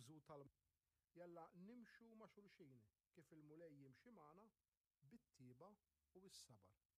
l-iżu Jalla nimxu ma' xulxin kif il-mulej jimxi magħna bit-tieba u bis-sabar.